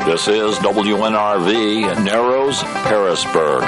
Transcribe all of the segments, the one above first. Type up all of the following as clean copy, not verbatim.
This is WNRV, Narrows, Harrisburg.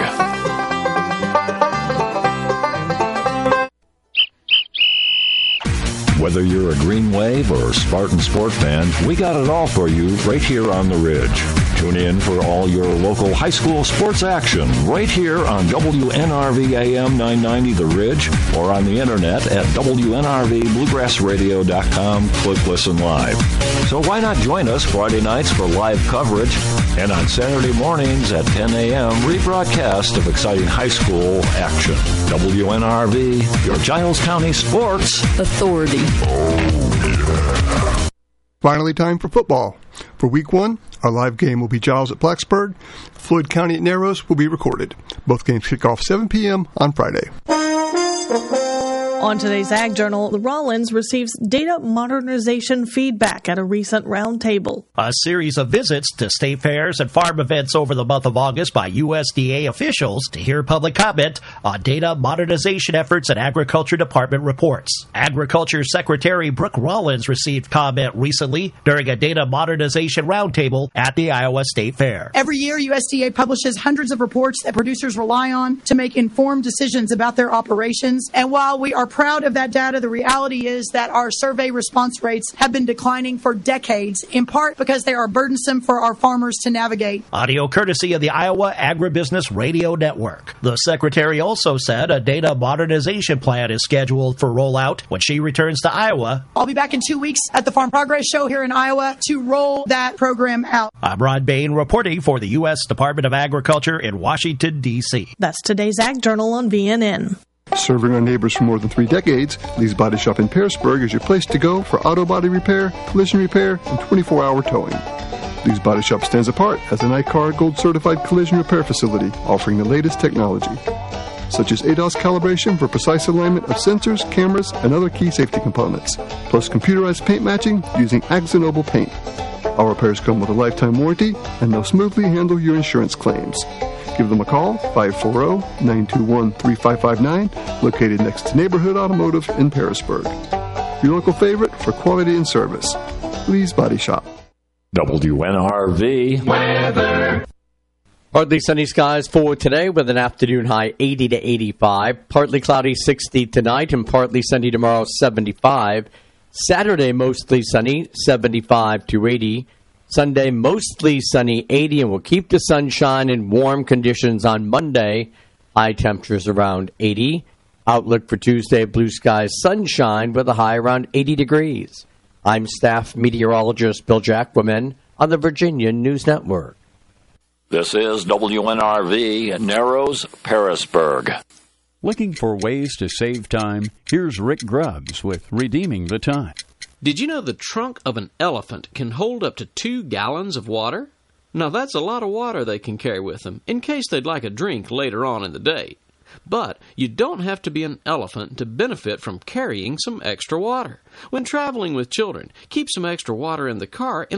Whether you're a Green Wave or Spartan Sport fan, we got it all for you right here on the Ridge. Tune in for all your local high school sports action right here on WNRV AM 990 The Ridge or on the internet at WNRVBluegrassRadio.com. Click Listen Live. So why not join us Friday nights for live coverage and on Saturday mornings at 10 a.m. rebroadcast of exciting high school action. WNRV, your Giles County Sports Authority. Finally, time for football. For Week 1, our live game will be Giles at Blacksburg. Floyd County at Narrows will be recorded. Both games kick off 7 p.m. on Friday. On today's Ag Journal, the Rollins receives data modernization feedback at a recent roundtable. A series of visits to state fairs and farm events over the month of August by USDA officials to hear public comment on data modernization efforts and Agriculture Department reports. Agriculture Secretary Brooke Rollins received comment recently during a data modernization roundtable at the Iowa State Fair. Every year, USDA publishes hundreds of reports that producers rely on to make informed decisions about their operations. And while we are proud of that data, the reality is that our survey response rates have been declining for decades, in part because they are burdensome for our farmers to navigate. Audio courtesy of the Iowa Agribusiness Radio Network. The secretary also said a data modernization plan is scheduled for rollout when she returns to Iowa. I'll be back in 2 weeks at the Farm Progress Show here in Iowa to roll that program out. I'm Rod Bain reporting for the U.S. Department of Agriculture in Washington, D.C. That's today's Ag Journal on VNN. Serving our neighbors for more than 3 decades, Lee's Body Shop in Pearisburg is your place to go for auto body repair, collision repair, and 24-hour towing. Lee's Body Shop stands apart as an ICAR Gold Certified collision repair facility offering the latest technology, such as ADAS calibration for precise alignment of sensors, cameras, and other key safety components, plus computerized paint matching using Axanoble paint. Our repairs come with a lifetime warranty, and they'll smoothly handle your insurance claims. Give them a call, 540-921-3559, located next to Neighborhood Automotive in Pearisburg. Your local favorite for quality and service, Lee's Body Shop. WNRV weather. Partly sunny skies for today with an afternoon high 80 to 85. Partly cloudy 60 tonight and partly sunny tomorrow 75. Saturday mostly sunny 75 to 80. Sunday, mostly sunny, 80, and we'll keep the sunshine and warm conditions on Monday. High temperatures around 80. Outlook for Tuesday, blue skies, sunshine with a high around 80 degrees. I'm staff meteorologist Bill Jacquemin on the Virginia News Network. This is WNRV, Narrows, Pearisburg. Looking for ways to save time? Here's Rick Grubbs with Redeeming the Time. Did you know the trunk of an elephant can hold up to 2 gallons of water? Now that's a lot of water they can carry with them, in case they'd like a drink later on in the day. But you don't have to be an elephant to benefit from carrying some extra water. When traveling with children, keep some extra water in the car in